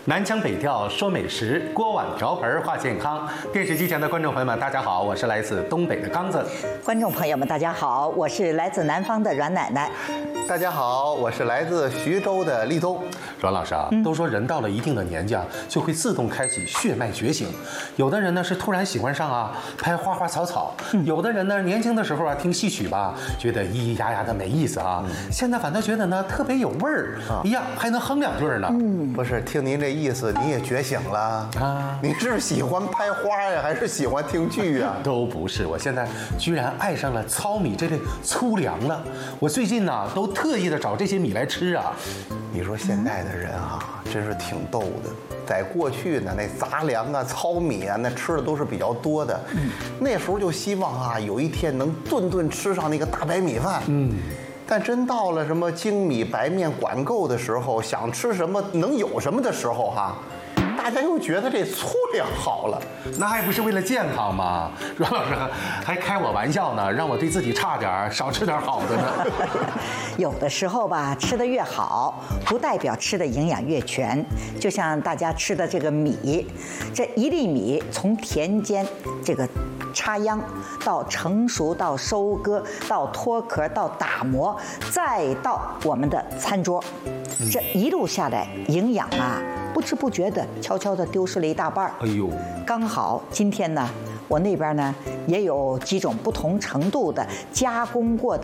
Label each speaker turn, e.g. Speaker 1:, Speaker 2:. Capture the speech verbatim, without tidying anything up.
Speaker 1: 南腔北调说美食，锅碗瓢盆话健康。电视机前的观众朋友们，大家好，我是来自东北的刚子。
Speaker 2: 观众朋友们，大家好，我是来自南方的阮奶奶。
Speaker 3: 大家好，我是来自徐州的立冬。
Speaker 1: 阮老师啊，都说人到了一定的年纪啊，就会自动开启血脉觉醒。有的人呢是突然喜欢上啊拍花花草草，有的人呢年轻的时候啊听戏曲吧，觉得咿咿呀呀的没意思啊，现在反倒觉得呢特别有味儿，一样还能哼两句呢。
Speaker 3: 嗯，不是，听您这意思，你也觉醒了啊？你是喜欢拍花呀，还是喜欢听剧呀？
Speaker 1: 都不是，我现在居然爱上了糙米这类粗粮了。我最近呢都特意的找这些米来吃啊。
Speaker 3: 你说现在的人啊，真是挺逗的。在过去呢，那杂粮啊、糙米啊，那吃的都是比较多的。嗯，那时候就希望啊，有一天能顿顿吃上那个大白米饭。嗯，但真到了什么精米白面管够的时候，想吃什么能有什么的时候哈、啊，大家又觉得这粗粮好了，
Speaker 1: 那还不是为了健康吗？阮老师还开我玩笑呢，让我对自己差点，少吃点好的呢。
Speaker 2: 有的时候吧，吃的越好，不代表吃的营养越全。就像大家吃的这个米，这一粒米从田间这个插秧到成熟，到收割，到脱壳，到打磨，再到我们的餐桌，这一路下来，营养啊，不知不觉的悄悄的丢失了一大半。
Speaker 1: 哎呦，
Speaker 2: 刚好今天呢，我那边呢也有几种不同程度的加工过的